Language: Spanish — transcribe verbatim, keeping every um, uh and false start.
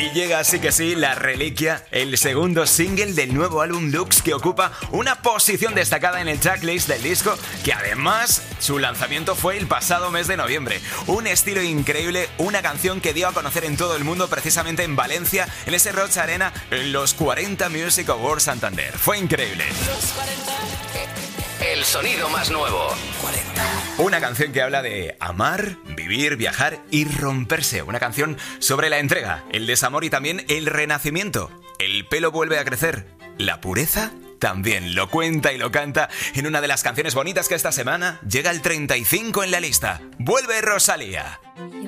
Y llega así que sí, La Reliquia, el segundo single del nuevo álbum Lux, que ocupa una posición destacada en el tracklist del disco, que además su lanzamiento fue el pasado mes de noviembre. Un estilo increíble, una canción que dio a conocer en todo el mundo, precisamente en Valencia, en ese Roig Arena, en los cuarenta Music Awards Santander. Fue increíble. Los cuarenta. El sonido más nuevo. cuarenta. Una canción que habla de amar, vivir, viajar y romperse. Una canción sobre la entrega, el desamor y también el renacimiento. El pelo vuelve a crecer. La pureza también lo cuenta y lo canta en una de las canciones bonitas que esta semana llega al treinta y cinco en la lista. Vuelve Rosalía.